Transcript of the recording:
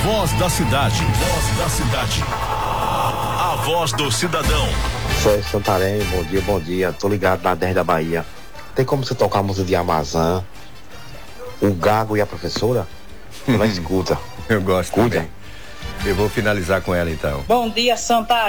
Voz da cidade. Voz da cidade. A voz do cidadão. Sérgio Santarém, bom dia. Tô ligado na 10 da Bahia. Tem como você tocar a música de Amazon, o Gago e a professora? Ela escuta. Eu gosto Cuida. também. Eu vou finalizar com ela então. Bom dia, Santarém.